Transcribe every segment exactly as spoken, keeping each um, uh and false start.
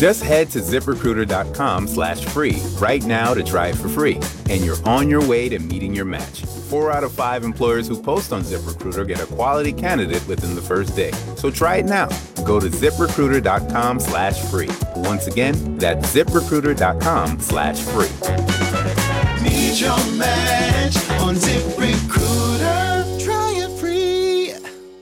Just head to ZipRecruiter.com slash free right now to try it for free, and you're on your way to meeting your match. Four out of five employers who post on ZipRecruiter get a quality candidate within the first day. So try it now. Go to ZipRecruiter.com slash free. Once again, that's ZipRecruiter.com slash free. Meet your match on ZipRecruiter. Try it free.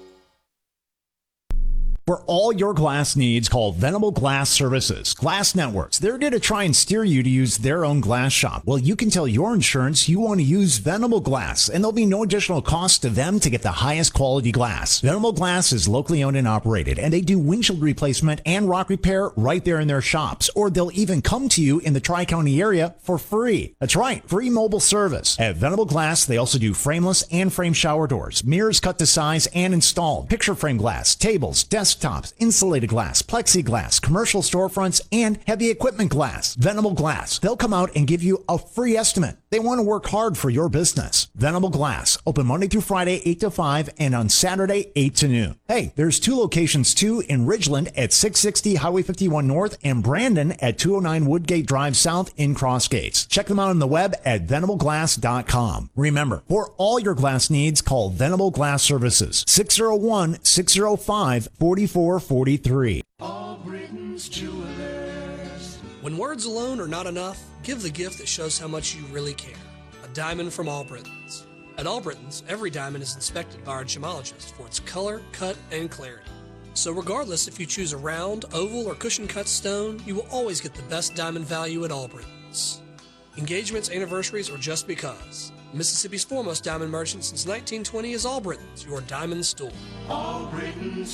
For all your glass needs, call Venable Glass Services. Glass Networks. They're going to try and steer you to use their own glass shop. Well, you can tell your insurance you want to use Venable Glass, and there'll be no additional cost to them to get the highest quality glass. Venable Glass is locally owned and operated, and they do windshield replacement and rock repair right there in their shops, or they'll even come to you in the Tri-County area for free. That's right, free mobile service. At Venable Glass, they also do frameless and frame shower doors, mirrors cut to size and installed, picture frame glass, tables, desks, tops, insulated glass, plexiglass, commercial storefronts, and heavy equipment glass. Venable Glass. They'll come out and give you a free estimate. They want to work hard for your business. Venable Glass. Open Monday through Friday, eight to five, and on Saturday, eight to noon. Hey, there's two locations too, in Ridgeland at six sixty Highway fifty-one North and Brandon at two oh nine Woodgate Drive South in Crossgates. Check them out on the web at venable glass dot com. Remember, for all your glass needs, call Venable Glass Services. six oh one, six oh five, four four four three. All Britain's Jewelers. When words alone are not enough, give the gift that shows how much you really care. A diamond from All Britons. At All Britons, every diamond is inspected by our gemologist for its color, cut, and clarity. So regardless if you choose a round, oval, or cushion-cut stone, you will always get the best diamond value at All Britons. Engagements, anniversaries, or just because. Mississippi's foremost diamond merchant since nineteen twenty is All Britons, your diamond store. All Britain's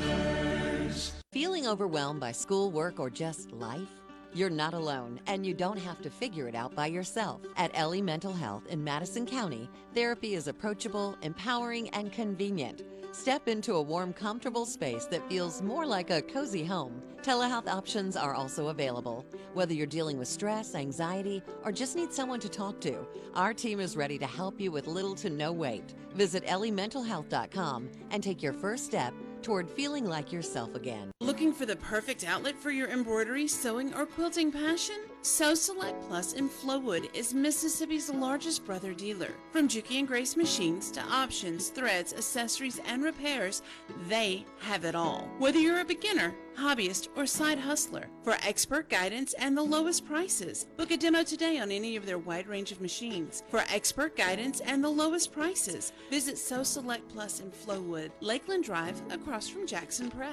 Jewelers. Feeling overwhelmed by school, work, or just life? You're not alone, and you don't have to figure it out by yourself. At Ellie Mental Health in Madison County, therapy is approachable, empowering, and convenient. Step into a warm, comfortable space that feels more like a cozy home. Telehealth options are also available. Whether you're dealing with stress, anxiety, or just need someone to talk to, our team is ready to help you with little to no wait. Visit ellie mental health dot com and take your first step toward feeling like yourself again. Looking for the perfect outlet for your embroidery, sewing, or quilting passion? Sew Select Plus in Flowood is Mississippi's largest brother dealer. From Juki and Grace machines to options, threads, accessories, and repairs, they have it all. Whether you're a beginner, hobbyist, or side hustler, for expert guidance and the lowest prices, book a demo today on any of their wide range of machines. For expert guidance and the lowest prices, visit Sew Select Plus in Flowood, Lakeland Drive, across from Jackson Press.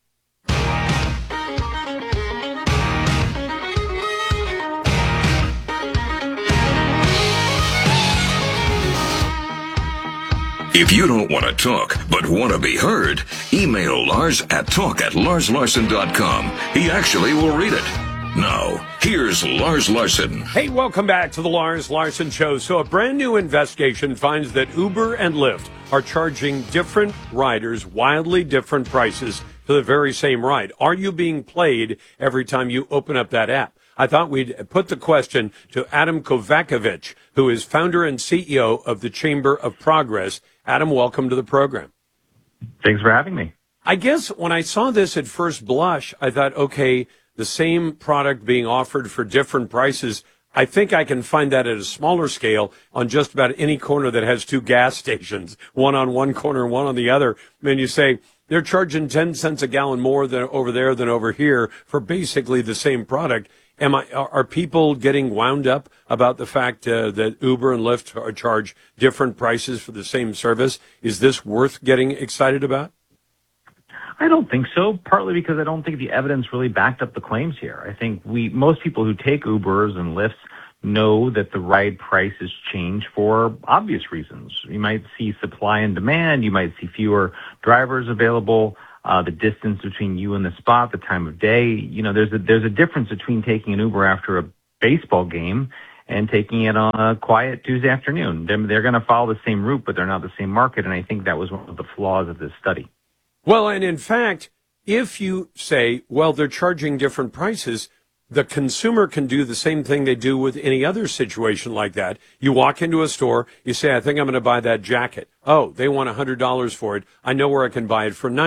If you don't want to talk, but want to be heard, email Lars at talk at lars larson dot com. He actually will read it. Now, here's Lars Larson. Hey, welcome back to the Lars Larson Show. So a brand new investigation finds that Uber and Lyft are charging different riders wildly different prices for the very same ride. Are you being played every time you open up that app? I thought we'd put the question to Adam Kovacevic, who is founder and C E O of the Chamber of Progress. Adam, welcome to the program. Thanks for having me. I guess when I saw this at first blush, I thought, okay, the same product being offered for different prices. I think I can find that at a smaller scale on just about any corner that has two gas stations, one on one corner, one on the other. And you say they're charging ten cents a gallon more than over there than over here for basically the same product. Am I, are people getting wound up about the fact uh, that Uber and Lyft are charge different prices for the same service? Is this worth getting excited about? I don't think so, partly because I don't think the evidence really backed up the claims here. I think we most people who take Ubers and Lyfts know that the ride prices change for obvious reasons. You might see supply and demand. You might see fewer drivers available. Uh, the distance between you and the spot, the time of day. You know, there's a, there's a difference between taking an Uber after a baseball game and taking it on a quiet Tuesday afternoon. They're, they're going to follow the same route, but they're not the same market. And I think that was one of the flaws of this study. Well, and in fact, if you say, well, they're charging different prices, the consumer can do the same thing they do with any other situation like that. You walk into a store, you say, I think I'm going to buy that jacket. Oh, they want one hundred dollars for it. I know where I can buy it for ninety dollars.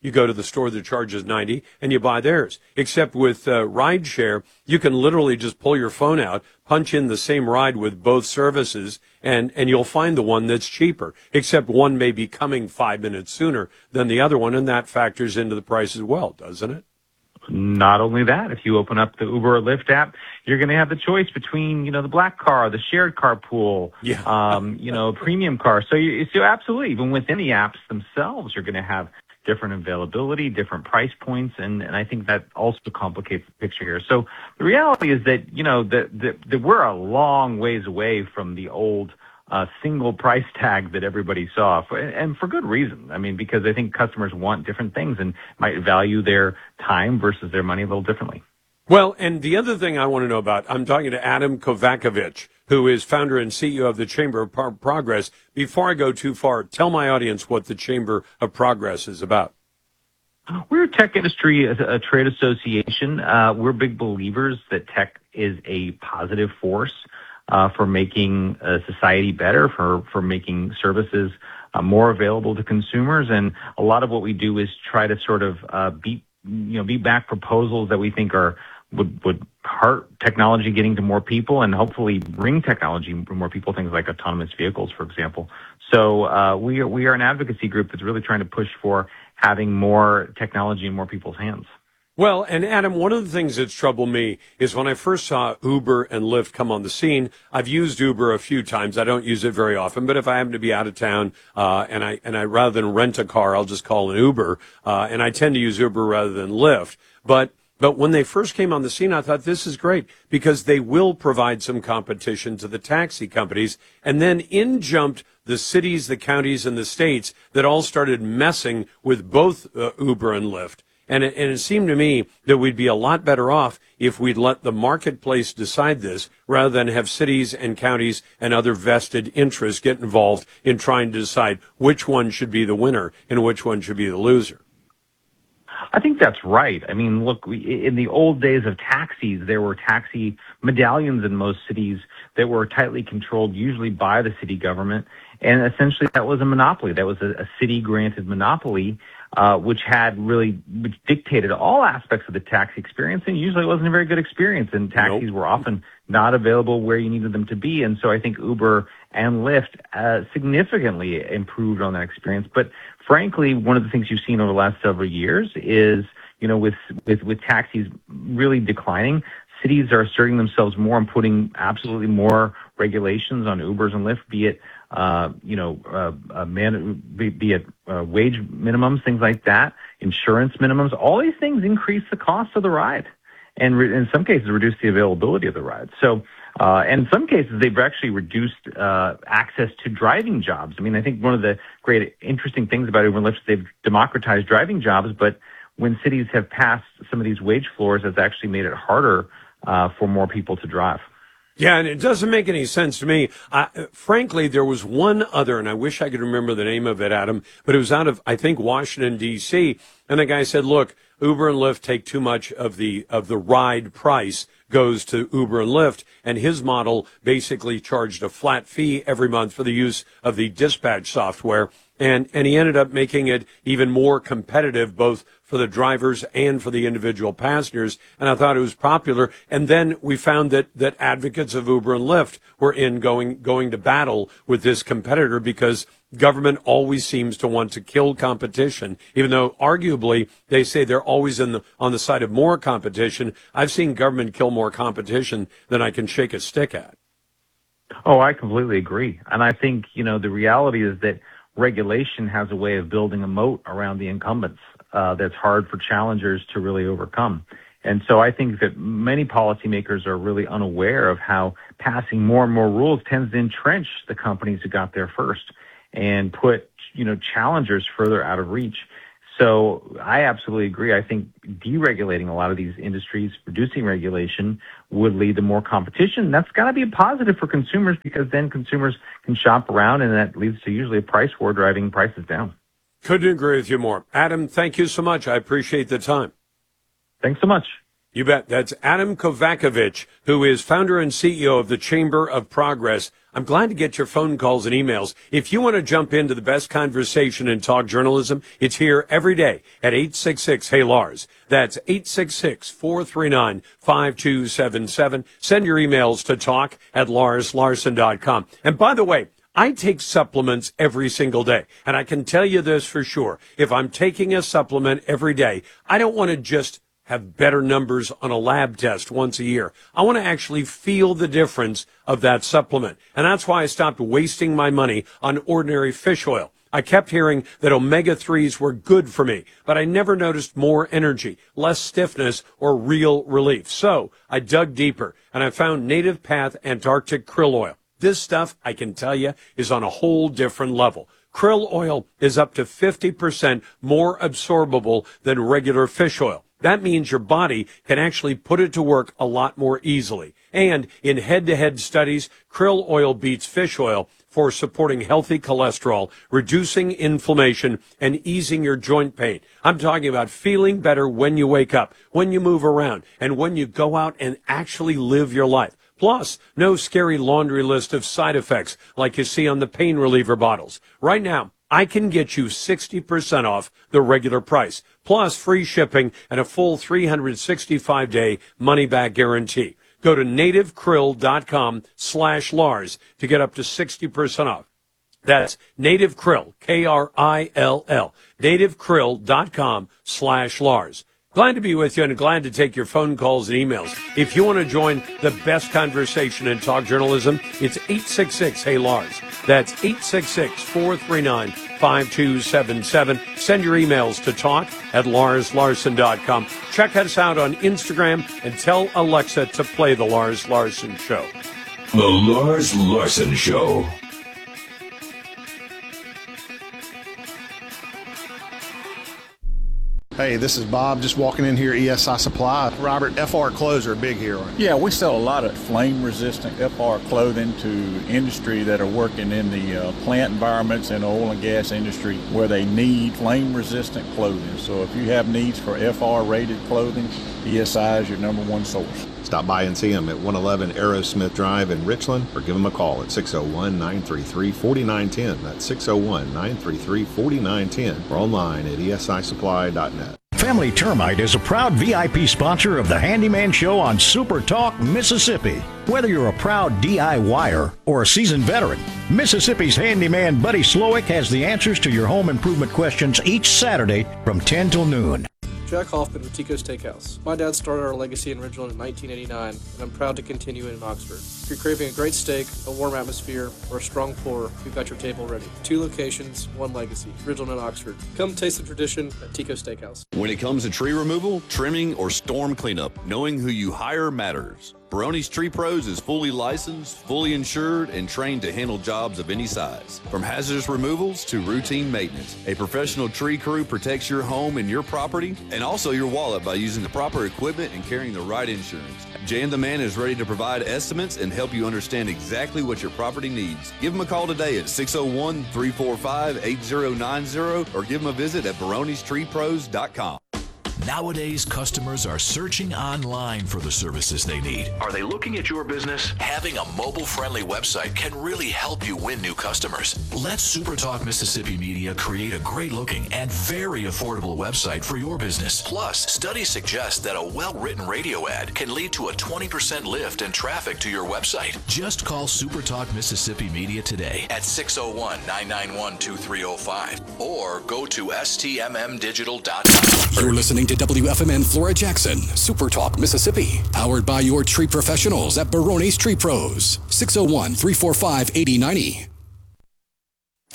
You go to the store that charges ninety and you buy theirs. Except with uh, rideshare, you can literally just pull your phone out, punch in the same ride with both services, and, and you'll find the one that's cheaper. Except one may be coming five minutes sooner than the other one, and that factors into the price as well, doesn't it? Not only that, if you open up the Uber or Lyft app, you're going to have the choice between, you know, the black car, the shared car pool, yeah. um, you know, premium car. So you, so absolutely, even within the apps themselves, you're going to have different availability, different price points, and, and I think that also complicates the picture here. So the reality is that, you know, that, that, that we're a long ways away from the old uh, single price tag that everybody saw, for, and for good reason. I mean, because I think customers want different things and might value their time versus their money a little differently. Well, and the other thing I want to know about, I'm talking to Adam Kovacevic, who is founder and C E O of the Chamber of Pro- Progress. Before I go too far, tell my audience what the Chamber of Progress is about. We're a tech industry, a, a trade association. Uh, we're big believers that tech is a positive force uh, for making uh, society better, for, for making services uh, more available to consumers. And a lot of what we do is try to sort of uh, beat, you know, beat back proposals that we think are would would hurt technology getting to more people and hopefully bring technology to more people, things like autonomous vehicles, for example. So uh, we are, we are an advocacy group that's really trying to push for having more technology in more people's hands. Well, and Adam, one of the things that's troubled me is when I first saw Uber and Lyft come on the scene. I've used Uber a few times. I don't use it very often, but if I happen to be out of town uh, and I and I rather than rent a car, I'll just call an Uber. Uh, and I tend to use Uber rather than Lyft. But But when they first came on the scene, I thought this is great because they will provide some competition to the taxi companies. And then in jumped the cities, the counties, and the states that all started messing with both uh, Uber and Lyft. And it, and it seemed to me that we'd be a lot better off if we'd let the marketplace decide this rather than have cities and counties and other vested interests get involved in trying to decide which one should be the winner and which one should be the loser. I think that's right. I mean, look, we, in the old days of taxis, there were taxi medallions in most cities that were tightly controlled, usually by the city government. And essentially that was a monopoly. That was a, a city-granted monopoly, uh, which had really which dictated all aspects of the taxi experience. And usually it wasn't a very good experience. And taxis nope. were often not available where you needed them to be. And so I think Uber and Lyft uh, significantly improved on that experience. But frankly, one of the things you've seen over the last several years is, you know, with, with, with taxis really declining, cities are asserting themselves more and putting absolutely more regulations on Ubers and Lyft, be it, uh, you know, uh, uh, man, be, be it uh, wage minimums, things like that, insurance minimums. All these things increase the cost of the ride and re- in some cases reduce the availability of the ride. So, Uh, and in some cases, they've actually reduced uh, access to driving jobs. I mean, I think one of the great interesting things about Uber and Lyft is they've democratized driving jobs, but when cities have passed some of these wage floors, it's actually made it harder uh, for more people to drive. Yeah, and it doesn't make any sense to me. Uh, frankly, there was one other, and I wish I could remember the name of it, Adam, but it was out of, I think, Washington, D C, and the guy said, look, Uber and Lyft take too much of the of the ride price goes to Uber and Lyft, and his model basically charged a flat fee every month for the use of the dispatch software, and, and he ended up making it even more competitive both for the drivers and for the individual passengers, and I thought it was popular. And then we found that, that advocates of Uber and Lyft were in going going to battle with this competitor because government always seems to want to kill competition, even though arguably they say they're always in the, on the side of more competition. I've seen government kill more competition than I can shake a stick at. Oh, I completely agree. And I think, you know, the reality is that regulation has a way of building a moat around the incumbents uh, that's hard for challengers to really overcome. And so I think that many policymakers are really unaware of how passing more and more rules tends to entrench the companies who got there first and put, you know, challengers further out of reach. So I absolutely agree. I think deregulating a lot of these industries, reducing regulation, would lead to more competition. That's got to be a positive for consumers because then consumers can shop around, and that leads to usually a price war driving prices down. Couldn't agree with you more. Adam, thank you so much. I appreciate the time. Thanks so much. You bet. That's Adam Kovacevic, who is founder and C E O of the Chamber of Progress. I'm glad to get your phone calls and emails. If you want to jump into the best conversation in talk journalism, it's here every day at eight six six, hey Lars. That's eight six six, four three nine, five two seven seven. Send your emails to talk at lars larson dot com. And by the way, I take supplements every single day, and I can tell you this for sure. If I'm taking a supplement every day, I don't want to just have better numbers on a lab test once a year. I want to actually feel the difference of that supplement. And that's why I stopped wasting my money on ordinary fish oil. I kept hearing that omega threes were good for me, but I never noticed more energy, less stiffness, or real relief. So I dug deeper, and I found Native Path Antarctic Krill Oil. This stuff, I can tell you, is on a whole different level. Krill oil is up to fifty percent more absorbable than regular fish oil. That means your body can actually put it to work a lot more easily. And in head-to-head studies, krill oil beats fish oil for supporting healthy cholesterol, reducing inflammation, and easing your joint pain. I'm talking about feeling better when you wake up, when you move around, and when you go out and actually live your life. Plus, no scary laundry list of side effects like you see on the pain reliever bottles. Right now, I can get you sixty percent off the regular price, plus free shipping and a full three hundred sixty-five day money-back guarantee. Go to nativekrill.com slash Lars to get up to sixty percent off. That's Native Krill, K R I L L, nativekrill.com slash Lars. Glad to be with you and glad to take your phone calls and emails. If you want to join the best conversation in talk journalism, it's eight six six, hey Lars. That's eight six six, four three nine, five two seven seven. Send your emails to talk at lars larson dot com. Check us out on Instagram and tell Alexa to play The Lars Larson Show. The Lars Larson Show. Hey, this is Bob, just walking in here, E S I Supply. Robert, F R clothes are a big hero. Yeah, we sell a lot of flame-resistant F R clothing to industry that are working in the uh, plant environments and oil and gas industry where they need flame-resistant clothing. So if you have needs for F R-rated clothing, E S I is your number one source. Stop by and see them at one eleven Aerosmith Drive in Richland, or give them a call at six oh one, nine three three, four nine one zero. That's six oh one, nine three three, four nine one zero, or online at E S I supply dot net. Family Termite is a proud V I P sponsor of the Handyman Show on Super Talk, Mississippi. Whether you're a proud D I Y er or a seasoned veteran, Mississippi's handyman Buddy Slowick has the answers to your home improvement questions each Saturday from ten till noon. Jack Hoffman with Tico's Steakhouse. My dad started our legacy in Ridgeland in nineteen eighty-nine, and I'm proud to continue it in Oxford. If you're craving a great steak, a warm atmosphere, or a strong pour, we've got your table ready. Two locations, one legacy, Ridgeland and Oxford. Come taste the tradition at Tico's Steakhouse. When it comes to tree removal, trimming, or storm cleanup, knowing who you hire matters. Baroni's Tree Pros is fully licensed, fully insured, and trained to handle jobs of any size. From hazardous removals to routine maintenance, a professional tree crew protects your home and your property, and also your wallet by using the proper equipment and carrying the right insurance. Jan the Man is ready to provide estimates and help you understand exactly what your property needs. Give him a call today at six oh one, three four five, eight oh nine oh or give him a visit at baronis tree pros dot com. Nowadays, customers are searching online for the services they need. Are they looking at your business? Having a mobile-friendly website can really help you win new customers. Let SuperTalk Mississippi Media create a great-looking and very affordable website for your business. Plus, studies suggest that a well-written radio ad can lead to a twenty percent lift in traffic to your website. Just call SuperTalk Mississippi Media today at six oh one, nine nine one, two three oh five or go to S T M M digital dot com. You're listening to W F M N Flora Jackson, Super Talk, Mississippi. Powered by your tree professionals at Baroni's Tree Pros. six oh one, three four five, eight oh nine oh.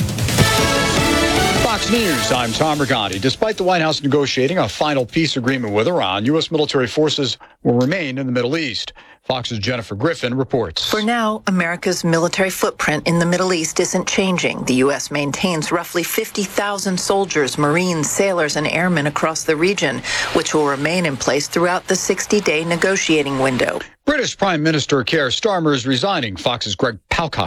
Fox News, I'm Tom Rigotti. Despite the White House negotiating a final peace agreement with Iran, U S military forces will remain in the Middle East. Fox's Jennifer Griffin reports. For now, America's military footprint in the Middle East isn't changing. The U S maintains roughly fifty thousand soldiers, Marines, sailors, and airmen across the region, which will remain in place throughout the sixty-day negotiating window. British Prime Minister Keir Starmer is resigning. Fox's Greg Palcock